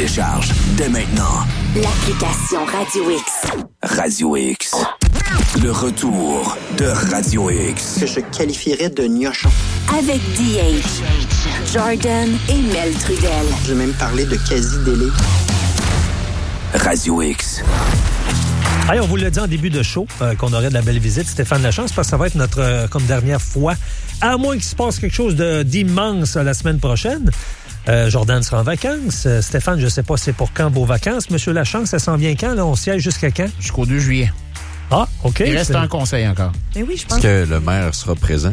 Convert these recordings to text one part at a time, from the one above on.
télécharge dès maintenant l'application Radio X. Radio X. Le retour de Radio X. Que je qualifierais de gnochon. Avec DH, Jordan et Mel Trudel. Je vais même parler de quasi-délai. Radio X. Allez, on vous l'a dit en début de show qu'on aurait de la belle visite, Stéphane Lachance, parce que ça va être notre comme dernière fois. À moins qu'il se passe quelque chose d'immense la semaine prochaine. Jordan sera en vacances. Stéphane, je ne sais pas c'est pour quand vos vacances. Monsieur Lachance, ça s'en vient quand? Là? On siège jusqu'à quand? Jusqu'au 2 juillet. Ah, OK. Il reste un conseil encore. Mais oui, je pense. Est-ce que le maire sera présent?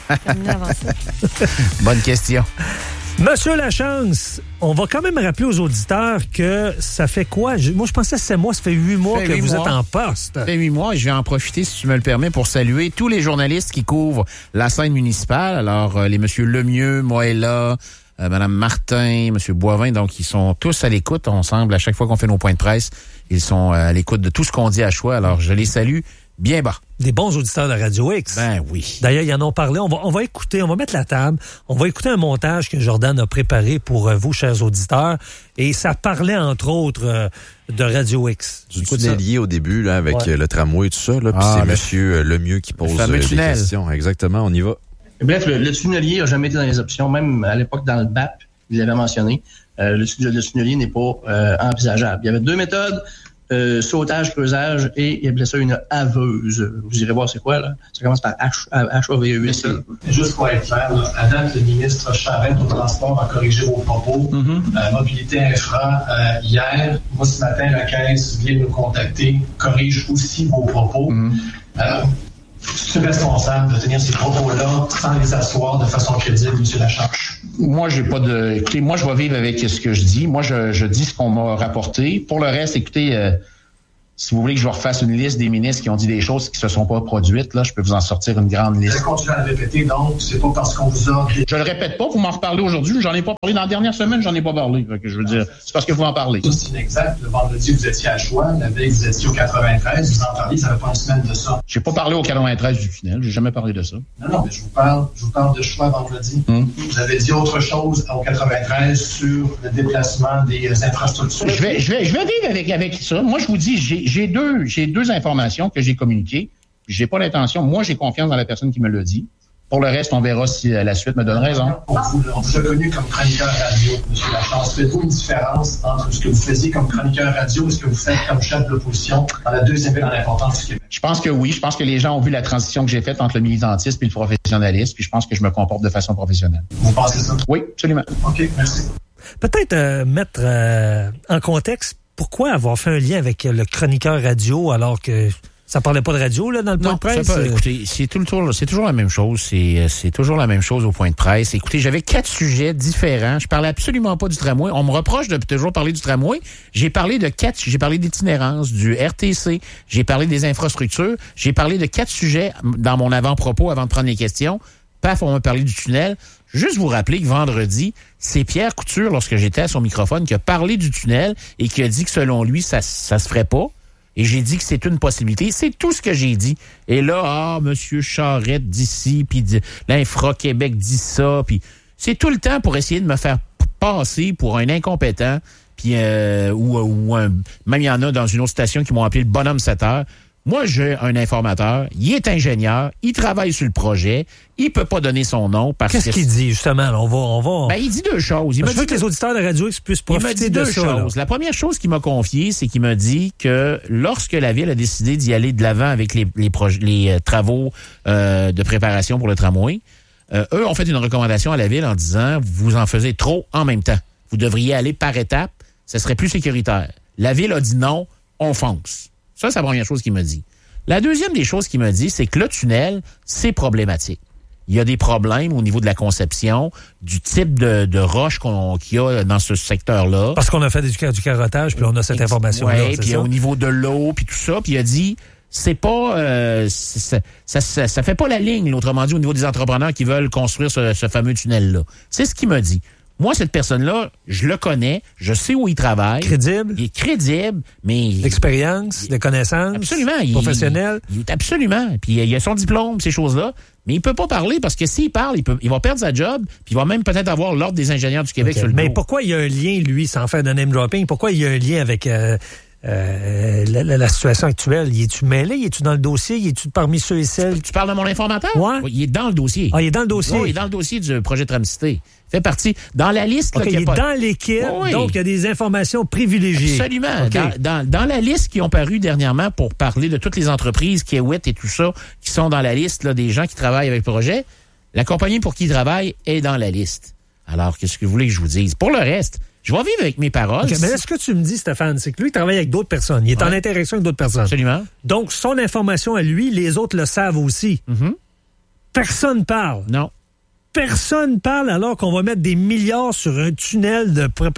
Bonne question. Monsieur Lachance, on va quand même rappeler aux auditeurs que ça fait quoi? Moi, je pensais que c'est moi, ça fait 8 mois que vous êtes en poste. Ça fait 8 mois et je vais en profiter, si tu me le permets, pour saluer tous les journalistes qui couvrent la scène municipale. Alors, les monsieur Lemieux, Moella, Madame Martin, Monsieur Boivin, donc ils sont tous à l'écoute, on semble, à chaque fois qu'on fait nos points de presse, ils sont à l'écoute de tout ce qu'on dit à choix. Alors, je les salue bien bas. Des bons auditeurs de Radio X. Ben oui. D'ailleurs, ils en ont parlé. On va écouter, on va mettre la table. On va écouter un montage que Jordan a préparé pour vous, chers auditeurs. Et ça parlait, entre autres, de Radio X. Du tunnelier au début, là, avec le tramway et tout ça. Là, puis c'est Monsieur Lemieux qui pose des questions. Exactement, on y va. Bref, le tunnelier n'a jamais été dans les options. Même à l'époque, dans le BAP, ils l'avaient mentionné, le tunnelier n'est pas envisageable. Il y avait 2 méthodes. Sautage, creusage et il appelait ça une haveuse. Vous irez voir c'est quoi, là. Ça commence par H-A-V-E-S. Juste pour être clair, là, à date, le ministre Charette au transport a corrigé vos propos. Mobilité infra, hier, moi ce matin, la Caisse vient de nous contacter, corrige aussi vos propos. C'est responsable de tenir ces propos-là sans les asseoir de façon crédible, M. Lachance? Moi, j'ai pas de... Écoutez, moi, je vais vivre avec ce que je dis. Moi, je dis ce qu'on m'a rapporté. Pour le reste, écoutez, si vous voulez que je vous refasse une liste des ministres qui ont dit des choses qui se sont pas produites, là, je peux vous en sortir une grande liste. Je continue à le répéter, donc, c'est pas parce qu'on vous a... Je le répète pas, vous m'en reparlez aujourd'hui. J'en ai pas parlé dans la dernière semaine, j'en ai pas parlé. Fait que je veux dire, c'est parce que vous en parlez. C'est inexact. Le vendredi, vous étiez à Choix. La veille, vous étiez au 93. Vous en parliez, ça fait pas une semaine de ça. J'ai pas parlé au 93 du tunnel. J'ai jamais parlé de ça. Non, mais je vous parle de Choix vendredi. Vous avez dit autre chose au 93 sur le déplacement des infrastructures. Je vais vivre avec ça. Moi, je vous dis, j'ai deux informations que j'ai communiquées. J'ai pas l'intention. Moi, j'ai confiance dans la personne qui me l'a dit. Pour le reste, on verra si la suite me donne raison. On vous a connu comme chroniqueur radio, M. Lachance. Faites-vous une différence entre ce que vous faisiez comme chroniqueur radio et ce que vous faites comme chef de l'opposition dans la deuxième ville en importance du Québec? Je pense que oui. Je pense que les gens ont vu la transition que j'ai faite entre le militantisme et le professionnalisme, puis je pense que je me comporte de façon professionnelle. Vous pensez ça? Oui, absolument. OK, merci. Peut-être mettre en contexte pourquoi avoir fait un lien avec le chroniqueur radio alors que ça parlait pas de radio là dans le point de presse? Écoutez, c'est toujours la même chose. C'est toujours la même chose au point de presse. Écoutez, j'avais 4 sujets différents. Je parlais absolument pas du tramway. On me reproche de toujours parler du tramway. J'ai parlé d'itinérance, du RTC. J'ai parlé des infrastructures. J'ai parlé de 4 sujets dans mon avant-propos avant de prendre les questions. Paf, on m'a parlé du tunnel. Juste vous rappeler que vendredi, c'est Pierre Couture, lorsque j'étais à son microphone, qui a parlé du tunnel et qui a dit que selon lui, ça se ferait pas. Et j'ai dit que c'est une possibilité. C'est tout ce que j'ai dit. Et là, M. Charette dit ci, puis l'Infra-Québec dit ça, puis c'est tout le temps pour essayer de me faire passer pour un incompétent, puis même il y en a dans une autre station qui m'ont appelé le bonhomme 7 heures. Moi, j'ai un informateur, il est ingénieur, il travaille sur le projet, il peut pas donner son nom parce Qu'est-ce qu'il dit, justement? Là, on va... Ben, il dit 2 choses. Je veux que les auditeurs de Radio X puissent profiter de ça. Il m'a dit 2 choses. La première chose qu'il m'a confiée, c'est qu'il m'a dit que lorsque la Ville a décidé d'y aller de l'avant avec les travaux de préparation pour le tramway, eux ont fait une recommandation à la Ville en disant « Vous en faisiez trop en même temps. Vous devriez aller par étapes, ça serait plus sécuritaire. » La Ville a dit non, on fonce. Ça, c'est la première chose qu'il m'a dit. La deuxième des choses qu'il m'a dit, c'est que le tunnel, c'est problématique. Il y a des problèmes au niveau de la conception, du type de roche qu'il y a dans ce secteur-là. Parce qu'on a fait du carottage, puis on a cette information-là. Oui, puis au niveau de l'eau, puis tout ça. Puis il a dit, c'est pas... ça fait pas la ligne, autrement dit, au niveau des entrepreneurs qui veulent construire ce fameux tunnel-là. C'est ce qu'il m'a dit. Moi, cette personne-là, je le connais, je sais où il travaille. Crédible. Il est crédible, mais... L'expérience, les connaissances. Absolument. Professionnel. Absolument. Puis il a son diplôme, ces choses-là. Mais il peut pas parler parce que s'il parle, il va perdre sa job, puis il va même peut-être avoir l'Ordre des ingénieurs du Québec sur le dos. Mais pourquoi il y a un lien, lui, sans faire de name dropping, pourquoi il y a un lien avec la situation actuelle? Y es-tu mêlé? Y es-tu dans le dossier? Y es-tu parmi ceux et celles? Tu parles de mon informateur? Ouais. Oui, il est dans le dossier. Ah, il est dans le dossier? Oui, il est dans le dossier du projet Tram-Cité. Fait partie dans la liste. OK, il est dans l'équipe, donc il y a des informations privilégiées. Absolument. Okay. Dans la liste qui ont paru dernièrement pour parler de toutes les entreprises, Kiewit et tout ça, qui sont dans la liste là, des gens qui travaillent avec le projet, la compagnie pour qui ils travaillent est dans la liste. Alors, qu'est-ce que vous voulez que je vous dise? Pour le reste, je vais vivre avec mes paroles. Okay, mais là, ce que tu me dis, Stéphane, c'est que lui, il travaille avec d'autres personnes. Il est en interaction avec d'autres personnes. Absolument. Donc, son information à lui, les autres le savent aussi. Mm-hmm. Personne parle. Non. Personne parle alors qu'on va mettre des milliards sur un tunnel de près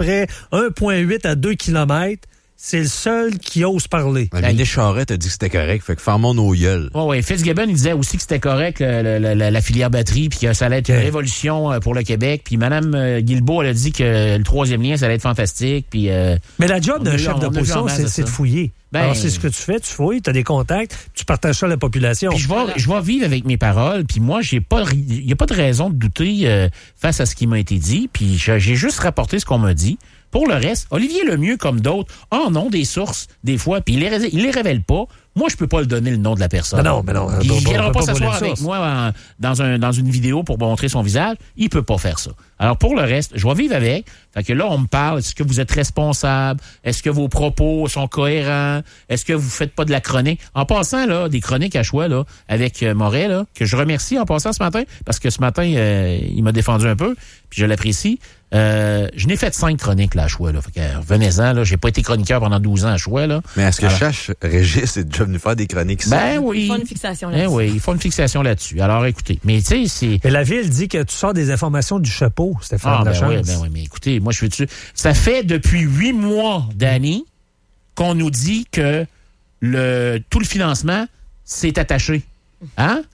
1,8 à 2 km. C'est le seul qui ose parler. Denis Charette a dit que c'était correct, fait que fermons nos gueules. Oui, Fitzgibbon, il disait aussi que c'était correct, la filière batterie, puis que ça allait être une révolution pour le Québec. Puis Mme Guilbeault, elle a dit que le troisième lien, ça allait être fantastique. Puis, mais la job d'un chef d'opposition, c'est de fouiller. Alors, c'est ce que tu fais, tu fouilles, tu as des contacts, tu partages ça à la population. Puis je vais vivre avec mes paroles, puis moi, il n'y a pas de raison de douter face à ce qui m'a été dit, puis j'ai juste rapporté ce qu'on m'a dit. Pour le reste, Olivier Lemieux, comme d'autres, en ont des sources, des fois, puis il les révèle pas. Moi, je peux pas le donner le nom de la personne. Mais non. Il viendra pas s'asseoir avec moi dans une vidéo pour montrer son visage. Il peut pas faire ça. Alors, pour le reste, je vais vivre avec. Fait que là, on me parle, est-ce que vous êtes responsable? Est-ce que vos propos sont cohérents? Est-ce que vous faites pas de la chronique? En passant, là, des chroniques à choix, là, avec Moret, là, que je remercie en passant ce matin, parce que ce matin, il m'a défendu un peu, puis je l'apprécie. Je n'ai fait 5 chroniques là, à choix. Là. Fait que, revenez-en, là. J'ai pas été chroniqueur pendant 12 ans à choix. Là. Mais est-ce que Régis est déjà venu faire des chroniques? Ben oui. Ils font une fixation là-dessus. Oui, ils font une fixation là-dessus. Alors, écoutez, mais tu sais, c'est... Et la Ville dit que tu sors des informations du chapeau, Stéphane Lachance. Oui, mais écoutez, moi, je suis dessus. Ça fait depuis 8 mois, Danny, qu'on nous dit que tout le financement s'est attaché. Hein?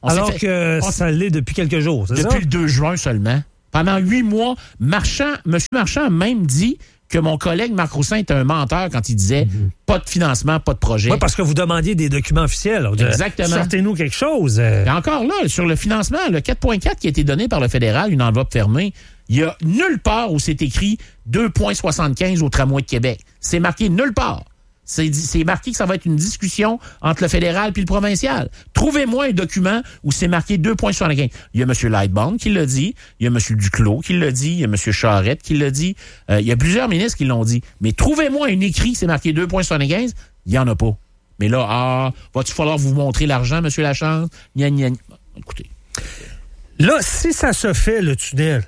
Ça l'est depuis quelques jours, c'est ça? Depuis le 2 juin seulement. Pendant 8 mois, M. Marchand a même dit que mon collègue Marc Roussin était un menteur quand il disait pas de financement, pas de projet. Oui, parce que vous demandiez des documents officiels. Exactement. Sortez-nous quelque chose. Et encore là, sur le financement, le 4.4 qui a été donné par le fédéral, une enveloppe fermée, il n'y a nulle part où c'est écrit 2,75 au tramway de Québec. C'est marqué nulle part. C'est marqué que ça va être une discussion entre le fédéral puis le provincial. Trouvez-moi un document où c'est marqué 2,75. Il y a M. Lightbound qui l'a dit, il y a M. Duclos qui l'a dit, il y a M. Charette qui l'a dit, il y a plusieurs ministres qui l'ont dit. Mais trouvez-moi un écrit, c'est marqué 2,75, il n'y en a pas. Mais là, va-t-il falloir vous montrer l'argent, M. Lachance? Écoutez. Là, si ça se fait, le tunnel,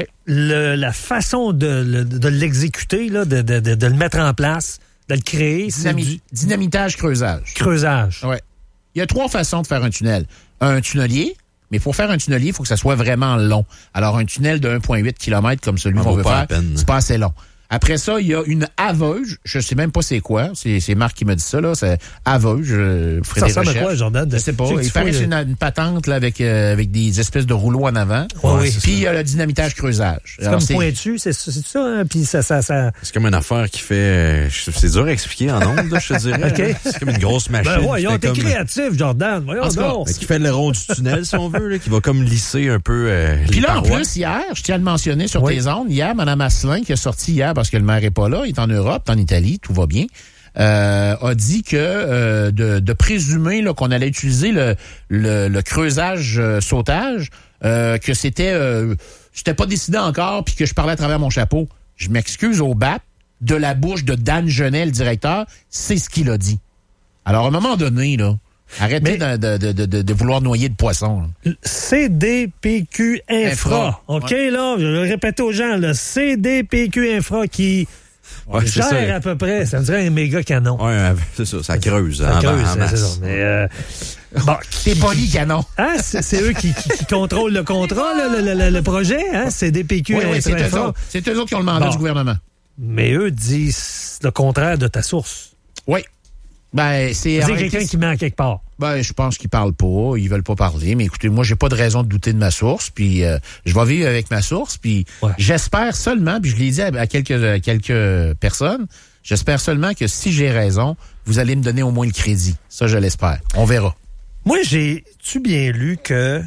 la façon de l'exécuter, là, de le mettre en place, de le créer, c'est du... Dynamitage, creusage. Creusage. Oui. Il y a 3 façons de faire un tunnel. Un tunnelier, mais pour faire un tunnelier, il faut que ça soit vraiment long. Alors, un tunnel de 1,8 km comme celui qu'on veut faire, c'est pas assez long. Après ça, il y a une aveuge. Je sais même pas c'est quoi. C'est Marc qui m'a dit ça, là. C'est aveuge. Ça ressemble à quoi, Jordan? Je sais pas. Il paraît une patente, là, avec des espèces de rouleaux en avant. Oui. Puis il y a le dynamitage creusage. C'est comme pointu, c'est ça, hein? Puis ça... C'est comme une affaire qui fait... C'est dur à expliquer en ondes, là, je te dirais. Okay. C'est comme une grosse machine. Voyons, t'es créatif, Jordan. Voyons donc. Qui fait le rond du tunnel, si on veut, là, qui va comme lisser un peu Puis là, en plus, hier, je tiens à le mentionner sur tes ondes, hier, Mme Asselin, qui est sortie hier parce que le maire est pas là, il est en Europe, en Italie, tout va bien, a dit que de présumer là, qu'on allait utiliser le creusage sautage, que c'était pas décidé encore, puis que je parlais à travers mon chapeau. Je m'excuse au BAP, de la bouche de Dan Genet, le directeur, c'est ce qu'il a dit. Alors, à un moment donné, là, arrêtez de vouloir noyer de poisson. CDPQ Infra. OK, là, je vais le répéter aux gens, le CDPQ Infra qui gère à peu près, ça me dirait un méga canon. Oui, c'est ça, ça creuse. Ça creuse, c'est ça. Mais, c'est poli canon. Hein, c'est eux qui contrôlent le contrat, le projet, hein, CDPQ Infra. C'est eux autres qui ont le mandat du gouvernement. Mais eux disent le contraire de ta source. Oui. Ben, c'est quelqu'un qui ment quelque part. Ben, je pense qu'ils parlent pas, ils veulent pas parler. Mais écoutez, moi, j'ai pas de raison de douter de ma source. Puis, je vais vivre avec ma source. Puis, j'espère seulement, puis je l'ai dit à quelques personnes, j'espère seulement que si j'ai raison, vous allez me donner au moins le crédit. Ça, je l'espère. On verra. Moi, j'ai-tu bien lu que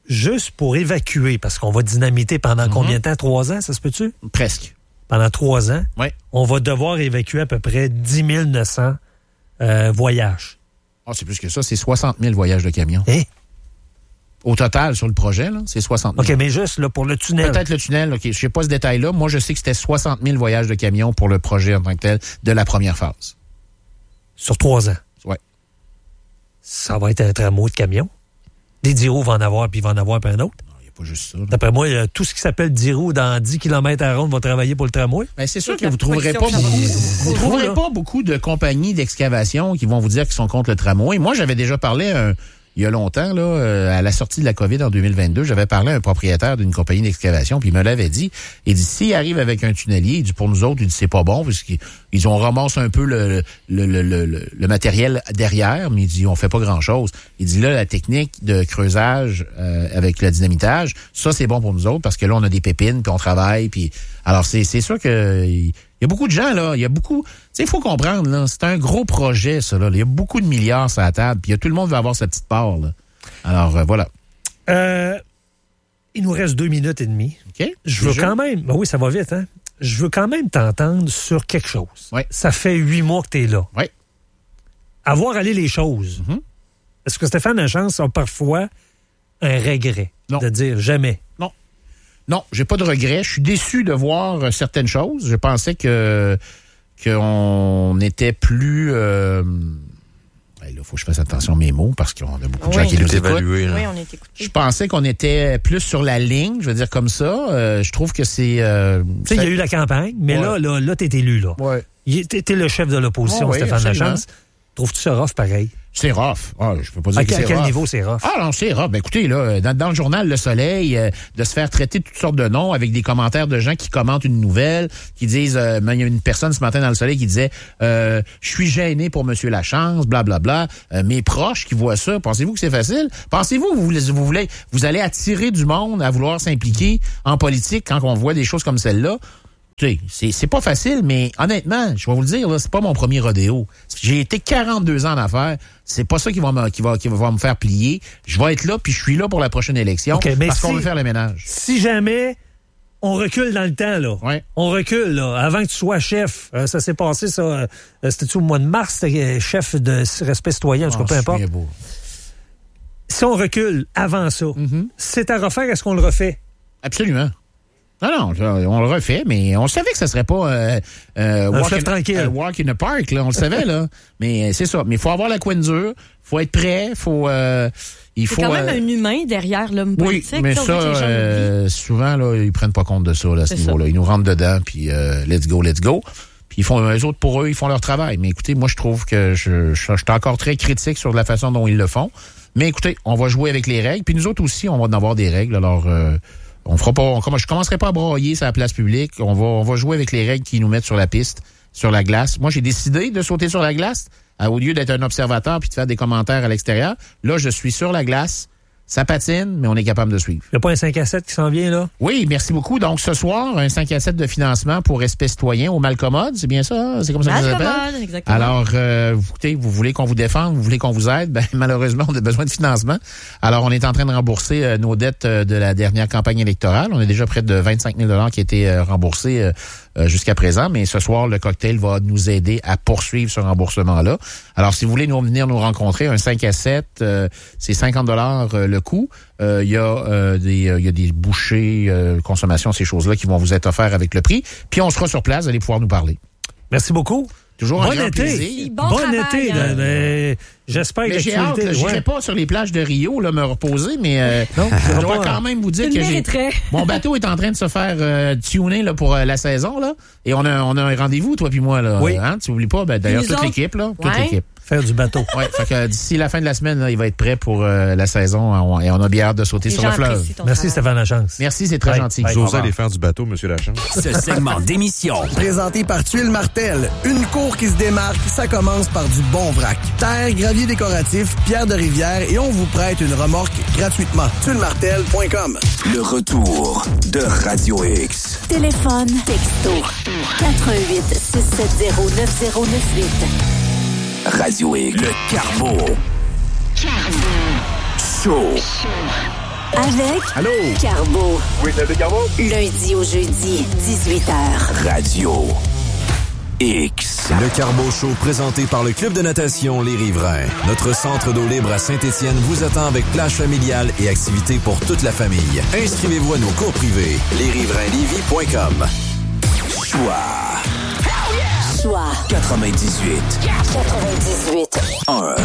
juste pour évacuer, parce qu'on va dynamiter pendant combien de temps? 3 ans, ça se peut-tu? Presque. Pendant 3 ans, on va devoir évacuer à peu près 10 900 voyages. Ah, c'est plus que ça. C'est 60 000 voyages de camions. Au total, sur le projet, là, c'est 60 000. OK, mais juste là, pour le tunnel. Peut-être le tunnel, OK. Je sais pas ce détail-là. Moi, je sais que c'était 60 000 voyages de camions pour le projet en tant que tel de la première phase. Sur 3 ans? Oui. Ça va être un tramway de camions. Des 10 roues va en avoir, puis il va en avoir, puis un autre. Il n'y a pas juste ça. Là. D'après moi, tout ce qui s'appelle 10 roues dans 10 km à ronde va travailler pour le tramway. Ben, c'est sûr que vous ne trouverez pas beaucoup de compagnies d'excavation qui vont vous dire qu'ils sont contre le tramway. Moi, j'avais déjà parlé il y a longtemps, là, à la sortie de la COVID en 2022, j'avais parlé à un propriétaire d'une compagnie d'excavation, puis il me l'avait dit. Il dit, s'il arrive avec un tunnelier, il dit, pour nous autres, il dit, c'est pas bon, parce qu'ils ont ramassé un peu le matériel derrière, mais il dit, on fait pas grand-chose. Il dit, là, la technique de creusage avec le dynamitage, ça, c'est bon pour nous autres, parce que là, on a des pépines, puis on travaille, puis... Alors, c'est sûr que... Il y a beaucoup de gens, là. Il y a beaucoup... Tu sais, il faut comprendre, là. C'est un gros projet, ça, là. Il y a beaucoup de milliards sur la table. Puis tout le monde veut avoir sa petite part, là. Alors, voilà. Il nous reste 2 minutes et demie. OK. Je veux quand même... Ben oui, ça va vite, hein? Je veux quand même t'entendre sur quelque chose. Oui. Ça fait 8 mois que t'es là. Oui. À voir aller les choses. Mm-hmm. Est-ce que Stéphane Lachance a parfois un regret de dire jamais? Non, j'ai pas de regret. Je suis déçu de voir certaines choses. Je pensais qu'on était plus... là, faut que je fasse attention à mes mots parce qu'on a beaucoup de gens qui nous écoutent. Oui, on est écoutés. Je pensais qu'on était plus sur la ligne, je veux dire comme ça. Je trouve que c'est... tu sais, il y a eu la campagne, mais là t'es élu, là. Ouais. T'es le chef de l'opposition, Stéphane Lachance. Trouves-tu ça rough pareil? C'est rough. Ah, je peux pas dire que c'est rough. À quel niveau c'est rough? Ah non, c'est rough. Ben écoutez, là, dans le journal Le Soleil, de se faire traiter de toutes sortes de noms avec des commentaires de gens qui commentent une nouvelle, qui disent, il y a une personne ce matin dans Le Soleil qui disait, je suis gêné pour Monsieur Lachance, blablabla. Mes proches qui voient ça, pensez-vous que c'est facile? Pensez-vous que vous allez attirer du monde à vouloir s'impliquer en politique quand on voit des choses comme celle-là? Tu sais, c'est pas facile, mais honnêtement, je vais vous le dire, là, c'est pas mon premier rodéo. J'ai été 42 ans en affaires. C'est pas ça qui va me faire plier. Je vais être là, puis je suis là pour la prochaine élection parce qu'on veut faire le ménage. Si jamais on recule dans le temps, là. Ouais. On recule, là. Avant que tu sois chef. Ça s'est passé, ça. C'était-tu au mois de mars? C'était chef de respect citoyen, en tout cas, peu importe. Si on recule avant ça, c'est à refaire, est-ce qu'on le refait? Absolument. Non, on le refait, mais on savait que ça serait pas walk in the park, là, on le savait, là. Mais c'est ça. Mais il faut avoir la couenne dure, faut être prêt, il faut quand même un humain derrière l'homme politique. Oui, mais ça, souvent, là, ils prennent pas compte de ça, là, à ce niveau-là. Ils nous rentrent dedans, puis let's go. Puis ils font, eux autres, pour eux, ils font leur travail. Mais écoutez, moi, je trouve que je suis encore très critique sur la façon dont ils le font. Mais écoutez, on va jouer avec les règles. Puis nous autres aussi, on va en avoir des règles. Alors... je commencerai pas à broyer sur la place publique. On va jouer avec les règles qui nous mettent sur la piste, sur la glace. Moi, j'ai décidé de sauter sur la glace au lieu d'être un observateur puis de faire des commentaires à l'extérieur. Là, je suis sur la glace. Ça patine, mais on est capable de suivre. Il n'y a pas un 5 à 7 qui s'en vient, là? Oui, merci beaucoup. Donc, ce soir, un 5 à 7 de financement pour Respect citoyen au Malcommode. C'est bien ça? Hein? C'est comme ça que ça s'appelle? Exactement. Alors, écoutez, vous voulez qu'on vous défende, vous voulez qu'on vous aide? Ben, malheureusement, on a besoin de financement. Alors, on est en train de rembourser nos dettes de la dernière campagne électorale. On a déjà près de 25 000 $ qui a été remboursés jusqu'à présent. Mais ce soir, le cocktail va nous aider à poursuivre ce remboursement-là. Alors, si vous voulez venir nous rencontrer, un 5 à 7, c'est 50 $ le coût. Il y a des bouchées, consommation, ces choses-là qui vont vous être offertes avec le prix. Puis on sera sur place, vous allez pouvoir nous parler. Merci beaucoup. Toujours un grand plaisir. Bon été. J'espère que j'ai hâte. Je n'irai pas sur les plages de Rio me reposer, mais je dois quand même vous dire que mon bateau est en train de se faire tuner là, pour la saison. Là, et on a un rendez-vous, toi puis moi. Là, oui. Hein, tu n'oublies pas, d'ailleurs, toute l'équipe. Toute l'équipe. Faire du bateau. Oui, fait que d'ici la fin de la semaine, là, il va être prêt pour la saison et on a bien hâte de sauter sur le fleuve. Merci Stéphane Lachance. Merci, c'est très gentil. Vous osez aller faire du bateau, Monsieur Lachance. Ce segment d'émission présenté par Tuile Martel, une cour qui se démarque, ça commence par du bon vrac. Terre, gravier décoratif, pierre de rivière et on vous prête une remorque gratuitement. tuilemartel.com. Le retour de Radio X. Téléphone, texto 88 670 9098. Radio X. Le Carbo. Show. Avec Allô? Carbo. Oui, salut Carbo. Lundi au jeudi, 18h. Radio X. Le Carbo Show présenté par le Club de natation Les Riverains. Notre centre d'eau libre à Saint-Étienne vous attend avec plage familiale et activités pour toute la famille. Inscrivez-vous à nos cours privés. lesriverainlevy.com. Choix. Choix 98. 1.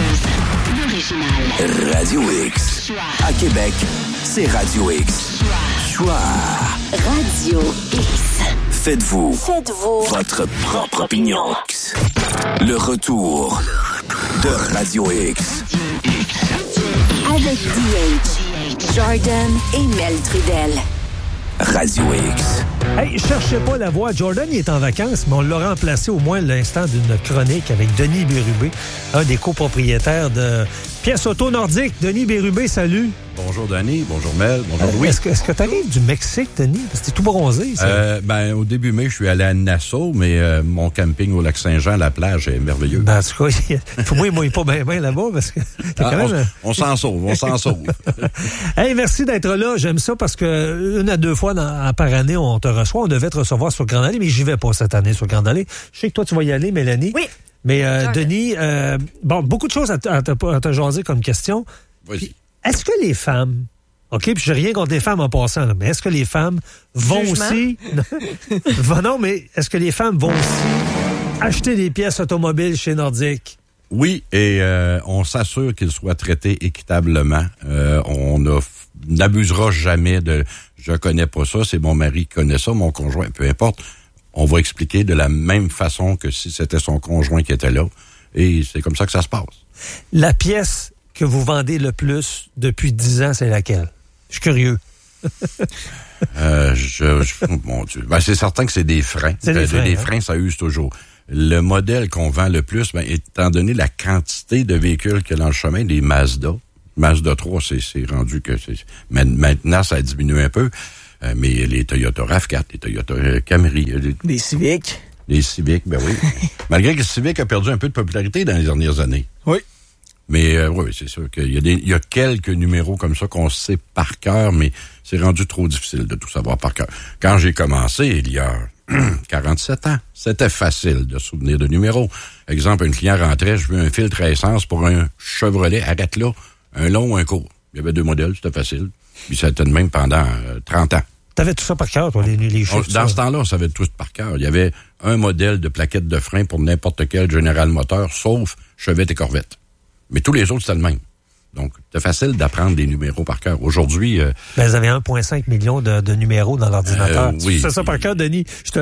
Radio X. À Québec, c'est Radio X. Choix. Radio X. Faites-vous votre propre opinion. Le retour de Radio X. Avec DH, Jordan et Mel Trudel. Radio X. Hey, cherchez pas la voix. Jordan, il est en vacances, mais on l'a remplacé au moins l'instant d'une chronique avec Denis Bérubé, un des copropriétaires de Pièces Auto Nordique. Denis Bérubé, salut. Bonjour Denis, bonjour Mel, bonjour Louis. Est-ce que tu arrives du Mexique, Denis? Parce que t'es tout bronzé. Au début mai, je suis allé à Nassau, mais mon camping au lac Saint-Jean, la plage est merveilleux. Ben, en tout cas, moi, il mouille pas bien là-bas parce que on s'en sauve, on s'en sauve. Hey, merci d'être là. J'aime ça parce que 1 à 2 fois par année, on te reçoit. On devait te recevoir sur Grande Allée, mais j'y vais pas cette année sur Grande Allée. Je sais que toi, tu vas y aller, Mélanie. Oui. Mais Denis, beaucoup de choses à te jaser comme question. Vas-y. Est-ce que les femmes, OK, puis j'ai rien contre les femmes en passant, là, mais est-ce que les femmes vont aussi... non, mais est-ce que les femmes vont aussi acheter des pièces automobiles chez Nordique? Oui, et on s'assure qu'ils soient traités équitablement. On n'abusera jamais de... Je connais pas ça, c'est mon mari qui connaît ça, mon conjoint, peu importe. On va expliquer de la même façon que si c'était son conjoint qui était là. Et c'est comme ça que ça se passe. La pièce que vous vendez le plus depuis 10 ans, c'est laquelle? Je suis curieux. Mon Dieu. Ben, c'est certain que c'est des freins. Des freins, ça use toujours. Le modèle qu'on vend le plus, étant donné la quantité de véhicules qu'il y a dans le chemin, des Mazda. Mazda 3, c'est rendu que... Maintenant, ça a diminué un peu. Mais les Toyota RAV4, les Toyota Camry... Les Civic. Les Civic, ben oui. Malgré que le Civic a perdu un peu de popularité dans les dernières années. Oui. Mais oui, c'est sûr qu'il y a quelques numéros comme ça qu'on sait par cœur, mais c'est rendu trop difficile de tout savoir par cœur. Quand j'ai commencé, il y a 47 ans, c'était facile de se souvenir de numéros. Exemple, un client rentrait, je veux un filtre à essence pour un Chevrolet, arrête là, un long ou un court. Il y avait 2 modèles, c'était facile. Puis ça a été de même pendant 30 ans. T'avais tout ça par cœur, toi, les chiffres? Dans ce temps-là, on savait tout par cœur. Il y avait un modèle de plaquette de frein pour n'importe quel General Motors, sauf Chevette et Corvette. Mais tous les autres, c'était le même. Donc, c'était facile d'apprendre des numéros par cœur. Aujourd'hui... vous avez 1,5 million de numéros dans l'ordinateur. Oui. Tu sais ça par cœur, Denis? Je te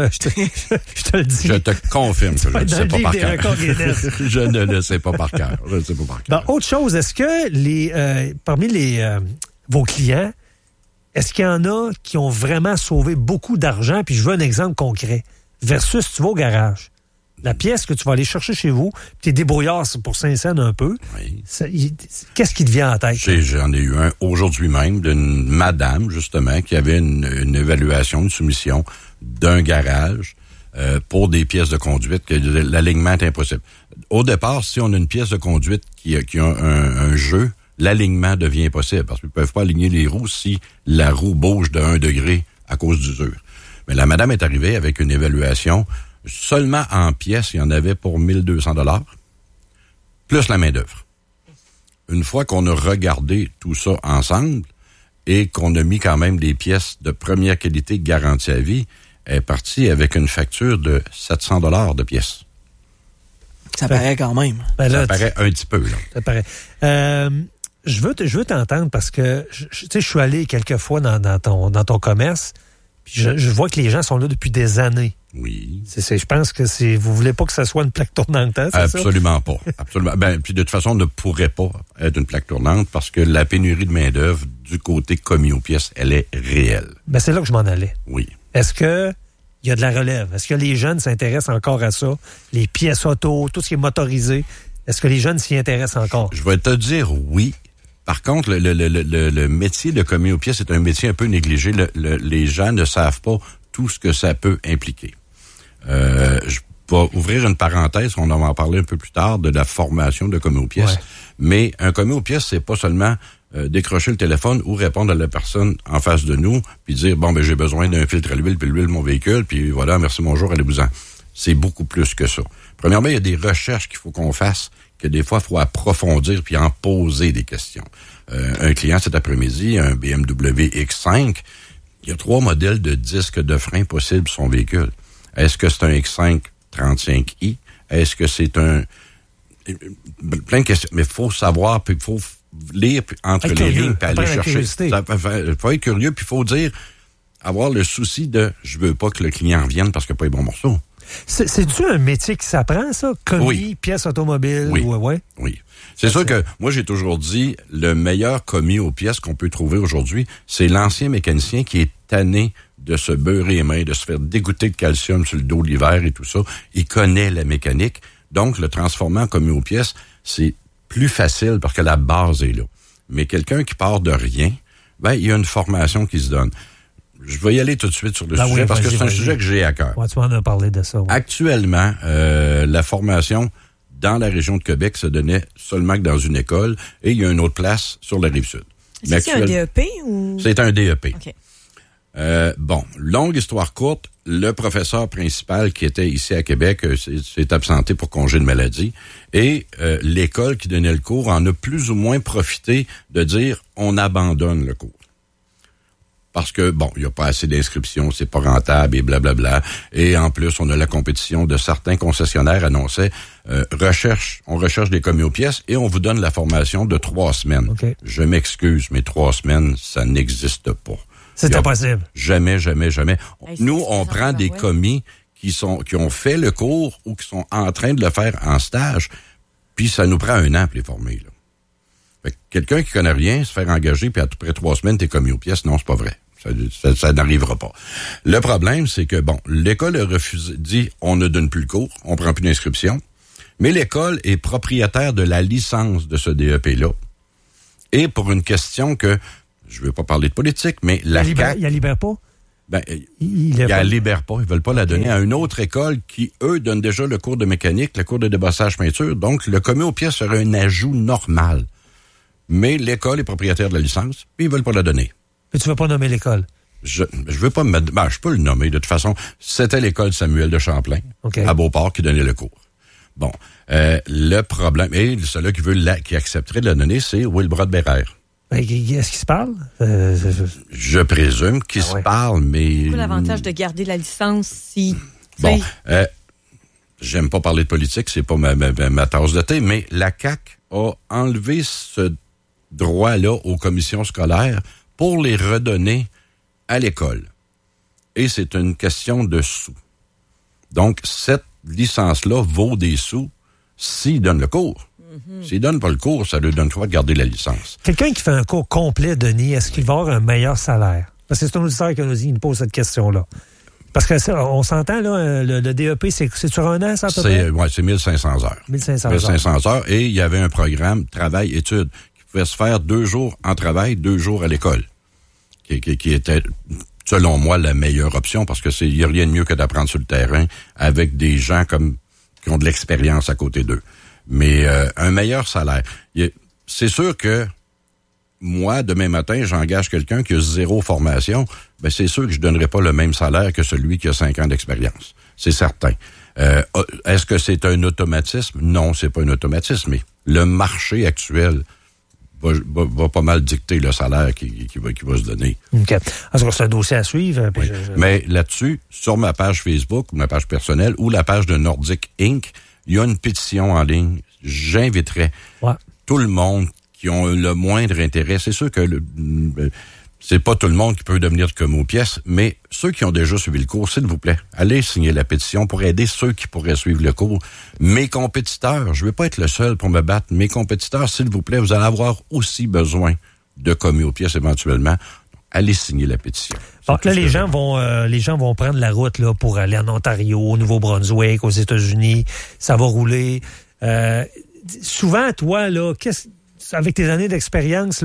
le dis. Je te confirme que je ne le sais pas par cœur. Je ne le sais pas par cœur. Je ne le sais pas par cœur. Autre chose, est-ce que parmi vos clients, est-ce qu'il y en a qui ont vraiment sauvé beaucoup d'argent? Puis je veux un exemple concret. Versus, tu vas au garage. La pièce que tu vas aller chercher chez vous, puis t'es débrouillard pour Saint-Saëns un peu. Oui. Qu'est-ce qui te vient en tête? J'en ai eu un aujourd'hui même d'une madame, justement, qui avait une évaluation, une soumission d'un garage pour des pièces de conduite, que l'alignement est impossible. Au départ, si on a une pièce de conduite qui a un jeu, l'alignement devient impossible, parce qu'ils ne peuvent pas aligner les roues si la roue bouge de 1 degré à cause d'usure. Mais la madame est arrivée avec une évaluation. Seulement en pièces, il y en avait pour 1200 $, plus la main-d'œuvre. Une fois qu'on a regardé tout ça ensemble et qu'on a mis quand même des pièces de première qualité garantie à vie, elle est partie avec une facture de 700 $ de pièces. Ça paraît quand même. Ça paraît un petit peu, là. Ça paraît. Je veux t'entendre parce que je suis allé quelques fois dans ton commerce. Je vois que les gens sont là depuis des années. Oui. Je pense que vous voulez pas que ça soit une plaque tournante, hein, c'est Absolument ça? Pas. Absolument. Puis de toute façon, on ne pourrait pas être une plaque tournante parce que la pénurie de main-d'œuvre du côté commis aux pièces, elle est réelle. C'est là que je m'en allais. Oui. Est-ce que il y a de la relève? Est-ce que les jeunes s'intéressent encore à ça? Les pièces auto, tout ce qui est motorisé, est-ce que les jeunes s'y intéressent encore? Je vais te dire oui. Par contre, le métier de commis aux pièces est un métier un peu négligé. Les gens ne savent pas tout ce que ça peut impliquer. Je vais ouvrir une parenthèse, on va en parler un peu plus tard, de la formation de commis aux pièces. Ouais. Mais un commis aux pièces, c'est pas seulement décrocher le téléphone ou répondre à la personne en face de nous, puis dire, bon, ben j'ai besoin d'un filtre à l'huile, puis l'huile de mon véhicule, puis voilà, merci, bonjour, allez-vous-en. C'est beaucoup plus que ça. Premièrement, il y a des recherches qu'il faut qu'on fasse, que des fois, il faut approfondir puis en poser des questions. Un client cet après-midi, un BMW X5, il y a 3 modèles de disques de frein possibles sur son véhicule. Est-ce que c'est un X5 35i? Est-ce que c'est un... Plein de questions. Mais il faut savoir, puis il faut lire entre les lignes, puis aller chercher. Il faut être curieux, puis il faut dire, avoir le souci de, je veux pas que le client revienne parce qu'il n'y a pas les bons morceaux. C'est-tu un métier qui s'apprend, ça? Commis, pièces automobiles? Oui. Ouais. Oui. C'est sûr que moi, j'ai toujours dit, le meilleur commis aux pièces qu'on peut trouver aujourd'hui, c'est l'ancien mécanicien qui est tanné de se beurrer les mains, de se faire dégoûter de calcium sur le dos l'hiver et tout ça. Il connaît la mécanique. Donc, le transformer en commis aux pièces, c'est plus facile parce que la base est là. Mais quelqu'un qui part de rien, ben, il y a une formation qui se donne. Je vais y aller tout de suite sur le sujet parce que c'est un sujet que j'ai à cœur. Ouais, tu m'en as parlé de ça. Ouais. Actuellement, la formation dans la région de Québec se donnait seulement que dans une école et il y a une autre place sur la Rive-Sud. C'est un DEP ou... C'est un DEP. OK. Bon, longue histoire courte, le professeur principal qui était ici à Québec s'est absenté pour congé de maladie et l'école qui donnait le cours en a plus ou moins profité de dire on abandonne le cours. Parce que, bon, il n'y a pas assez d'inscriptions, c'est pas rentable et blablabla. Et en plus, on a la compétition de certains concessionnaires annonçaient on recherche des commis aux pièces et on vous donne la formation de 3 semaines. Okay. Je m'excuse, mais 3 semaines, ça n'existe pas. C'est impossible. Jamais. Hey, Nous, on prend des commis qui ont fait le cours ou qui sont en train de le faire en stage, puis ça nous prend 1 an pour les former, là. Fait que quelqu'un qui connaît rien, se faire engager, puis à tout près 3 semaines, t'es commis aux pièces, non, c'est pas vrai. Ça n'arrivera pas. Le problème, c'est que, bon, l'école a refusé, dit, on ne donne plus le cours, on prend plus d'inscription, mais l'école est propriétaire de la licence de ce DEP-là. Et pour une question que, je veux pas parler de politique, mais la CAQ... Il la libère pas? Ben, il la libère pas. Ils veulent pas la donner à une autre école qui, eux, donnent déjà le cours de mécanique, le cours de débossage peinture. Donc, le commis aux pièces serait un ajout normal. Mais l'école est propriétaire de la licence, puis ils veulent pas la donner. Mais tu veux pas nommer l'école? Je veux pas je peux le nommer. De toute façon, c'était l'école Samuel de Champlain, à Beauport, qui donnait le cours. Bon. Le problème, et celui qui accepterait de la donner, c'est Wilbrod Bérère. Est-ce qu'ils se parlent? Je présume qu'ils se parlent, mais... C'est quoi l'avantage de garder la licence si... Bon, j'aime pas parler de politique, c'est pas ma tasse de thé, mais la CAQ a enlevé ce droit-là aux commissions scolaires pour les redonner à l'école. Et c'est une question de sous. Donc, cette licence-là vaut des sous s'ils donnent le cours. S'ils donnent pas le cours, ça lui donne le choix de garder la licence. Quelqu'un qui fait un cours complet, Denis, est-ce qu'il va avoir un meilleur salaire? Parce que c'est un auditeur qui nous pose cette question-là. Parce que ça, on s'entend, là, le DEP, c'est sur 1 an, ça, à peu près? Oui, c'est 1500 heures. 1500 heures. Et il y avait un programme travail-études qui pouvait se faire 2 jours en travail, 2 jours à l'école. Qui était, selon moi, la meilleure option parce que il y a rien de mieux que d'apprendre sur le terrain avec des gens qui ont de l'expérience à côté d'eux. Mais un meilleur salaire. C'est sûr que moi, demain matin, j'engage quelqu'un qui a 0 formation, ben c'est sûr que je donnerai pas le même salaire que celui qui a 5 ans d'expérience. C'est certain. Est-ce que c'est un automatisme? Non, c'est pas un automatisme, mais le marché actuel va pas mal dicter le salaire qui va se donner. OK. Alors, c'est un dossier à suivre. Oui. Mais là-dessus, sur ma page Facebook, ma page personnelle ou la page de Nordic Inc., il y a une pétition en ligne. J'inviterais tout le monde qui ont le moindre intérêt. C'est sûr que c'est pas tout le monde qui peut devenir commis aux pièces, mais ceux qui ont déjà suivi le cours, s'il vous plaît, allez signer la pétition pour aider ceux qui pourraient suivre le cours. Mes compétiteurs, je vais pas être le seul pour me battre. Mes compétiteurs, s'il vous plaît, vous allez avoir aussi besoin de commis aux pièces éventuellement. Allez signer la pétition. Donc là, les gens vont prendre la route là pour aller en Ontario, au Nouveau-Brunswick, aux États-Unis. Ça va rouler. Souvent, toi, là, avec tes années d'expérience, là,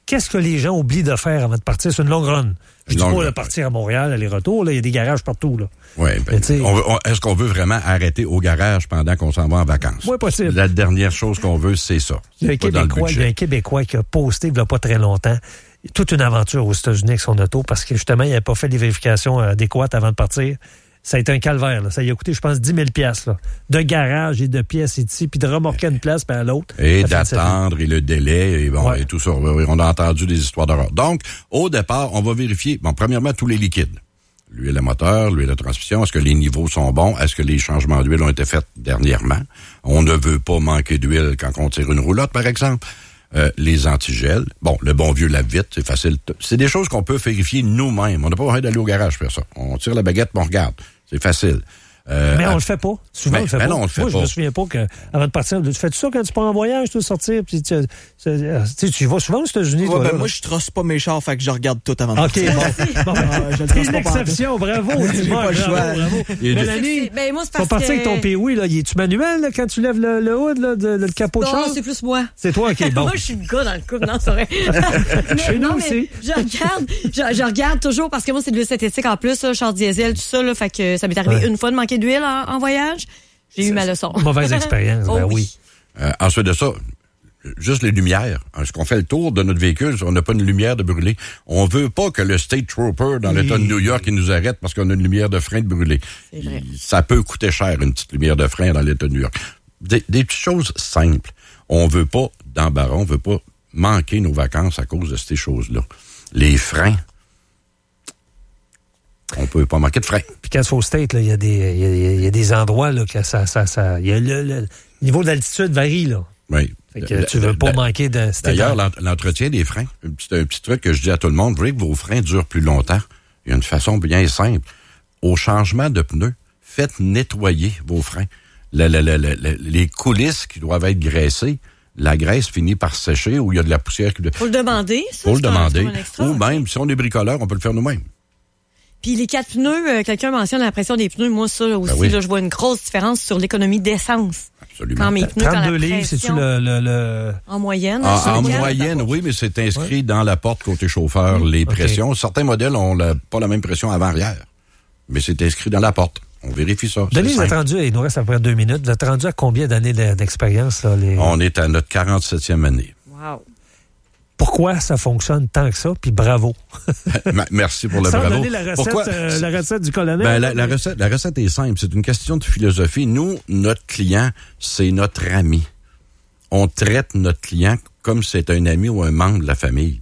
qu'est-ce que les gens oublient de faire avant de partir sur une longue run? Je dis pas de partir à Montréal, aller-retour, il y a des garages partout. Oui, est-ce qu'on veut vraiment arrêter au garage pendant qu'on s'en va en vacances? Oui, possible. La dernière chose qu'on veut, c'est ça. Il y a un Québécois qui a posté il n'y a pas très longtemps toute une aventure aux États-Unis avec son auto parce que justement, il n'avait pas fait les vérifications adéquates avant de partir. Ça a été un calvaire. Là. Ça lui a coûté, je pense, 10 000 $. De garage et de pièces ici, puis de remorquer une place par l'autre. Et d'attendre, et le délai, et tout ça. On a entendu des histoires d'horreur. Donc, au départ, on va vérifier, premièrement, tous les liquides. L'huile à moteur, l'huile de transmission, est-ce que les niveaux sont bons? Est-ce que les changements d'huile ont été faits dernièrement? On ne veut pas manquer d'huile quand on tire une roulotte, par exemple. Les antigels. Bon, le bon vieux lave-vite, c'est facile. C'est des choses qu'on peut vérifier nous-mêmes. On n'a pas besoin d'aller au garage faire ça. On tire la baguette, on regarde. C'est facile. Mais on le fait pas. Souvent, on le fait pas. Non, on le fait Moi, pas. je me souviens pas qu'avant de partir, tu fais ça quand tu pars en voyage, tu veux sortir, puis tu y vas souvent aux États-Unis. Ouais, moi, je trosse pas mes chars, fait que je regarde tout avant de partir. OK, bon. C'est une exception, bravo. J'ai pas le choix. Mélanie, tu vas partir avec ton POI, là. Es-tu manuel, là, quand tu lèves le hood, là, le capot de char? Non, c'est plus moi. C'est toi, OK, bon. Moi, je suis le gars dans le couple, non, c'est vrai. Chez nous aussi. Je regarde toujours, parce que moi, c'est de l'huile synthétique en plus, là, char diesel, tout ça, là, fait que ça m'est arrivé une fois de manquer d'huile en voyage. J'ai eu ma leçon. Mauvaise expérience, oui. Ensuite de ça, juste les lumières. Est-ce qu'on fait le tour de notre véhicule, on n'a pas une lumière de brûler? On veut pas que le State Trooper dans l'État de New York il nous arrête parce qu'on a une lumière de frein de brûler. C'est vrai. Ça peut coûter cher, une petite lumière de frein dans l'État de New York. Des petites choses simples. On veut pas d'embarras, on veut pas manquer nos vacances à cause de ces choses-là. Les freins. On peut pas manquer de freins. Puis quand c'est au State, il y a des endroits là, que le niveau d'altitude varie. Là. Oui. Fait que tu veux pas manquer de... D'ailleurs, l'entretien des freins, un petit truc que je dis à tout le monde, vous voulez que vos freins durent plus longtemps. Il y a une façon bien simple. Au changement de pneus, faites nettoyer vos freins. Les coulisses qui doivent être graissées, la graisse finit par sécher ou il y a de la poussière qui... Faut le demander, ça. Faut le demander. Ou même, si on est bricoleur, on peut le faire nous-mêmes. Puis les 4 pneus, quelqu'un mentionne la pression des pneus. Moi, ça aussi, là, je vois une grosse différence sur l'économie d'essence. Absolument. Quand mes pneus, 32 livres, c'est-tu le... En moyenne? En moyenne, oui, mais c'est inscrit dans la porte côté chauffeur, les pressions. Certains modèles ont pas la même pression avant-arrière, mais c'est inscrit dans la porte. On vérifie ça. Denis, vous êtes rendu, il nous reste à peu près 2 minutes, vous êtes rendu à combien d'années d'expérience? Là, On est à notre 47e année. Wow. Pourquoi ça fonctionne tant que ça, puis bravo. Merci pour le Sans bravo. donner la recette du colonel. Ben, la recette est simple. C'est une question de philosophie. Nous, notre client, c'est notre ami. On traite notre client comme c'est un ami ou un membre de la famille.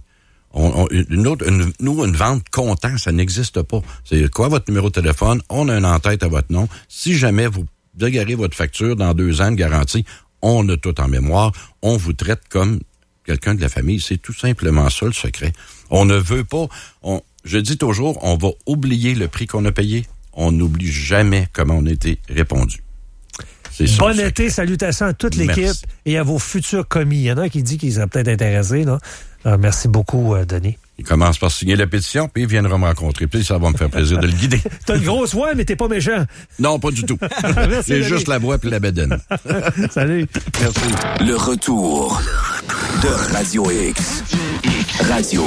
Une vente comptant, ça n'existe pas. C'est quoi votre numéro de téléphone? On a un en-tête à votre nom. Si jamais vous dégarez votre facture dans 2 ans de garantie, on a tout en mémoire. On vous traite comme quelqu'un de la famille. C'est tout simplement ça, le secret. On ne veut pas... Je dis toujours, on va oublier le prix qu'on a payé. On n'oublie jamais comment on a été répondu. Bon été, salutations à toute l'équipe et à vos futurs commis. Il y en a qui disent qu'ils seraient peut-être intéressés. Là. Alors, merci beaucoup, Denis. Il commence par signer la pétition, puis il viendra me rencontrer. Puis ça va me faire plaisir de le guider. T'as une grosse voix, mais t'es pas méchant. Non, pas du tout. J'ai juste la voix puis la bédaine. Salut. Merci. Le retour de Radio X. Radio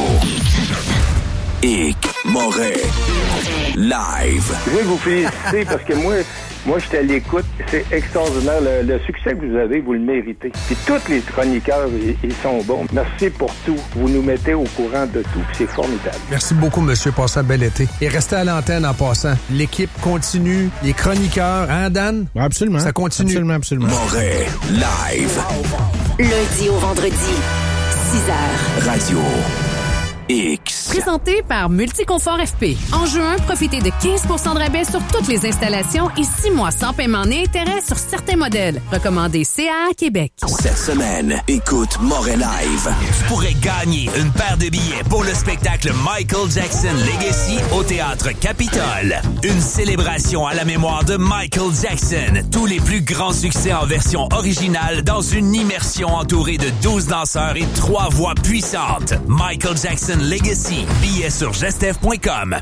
X. Moret. Live. Je veux vous féliciter parce que moi, j'étais à l'écoute. C'est extraordinaire. Le succès que vous avez, vous le méritez. Puis tous les chroniqueurs, ils sont bons. Merci pour tout. Vous nous mettez au courant de tout. C'est formidable. Merci beaucoup, monsieur. Passez un bel été. Et restez à l'antenne en passant. L'équipe continue. Les chroniqueurs. Hein, Dan? Absolument. Ça continue. Absolument. Moret. Live. Lundi au vendredi, 6h. Radio X. Présenté par Multiconfort FP. En juin, profitez de 15 % de rabais sur toutes les installations et 6 mois sans paiement ni intérêt sur certains modèles. Recommandé CA Québec. Cette semaine, écoute Moret Live. Tu pourrais gagner une paire de billets pour le spectacle Michael Jackson Legacy au Théâtre Capitole. Une célébration à la mémoire de Michael Jackson. Tous les plus grands succès en version originale dans une immersion entourée de 12 danseurs et 3 voix puissantes. Michael Jackson Legacy. Billets sur gestev.com.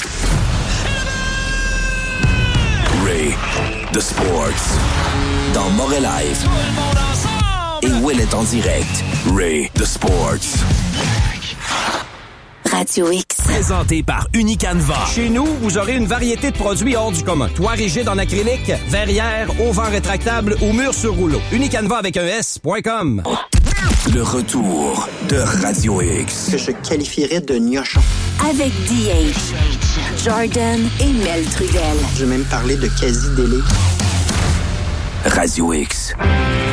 Ray, The Sports. Dans Moret Live. Et Will est en direct. Ray, The Sports. Radio X. Présenté par Unicanva. Chez nous, vous aurez une variété de produits hors du commun. Toit rigide en acrylique, verrière, auvent rétractable ou mur sur rouleau. Unicanva avec un S.com. Le retour de Radio X. Que je qualifierais de gnochon. Avec DH, Jordan et Mel Trudel. Je vais même parler de quasi-délai. Radio X.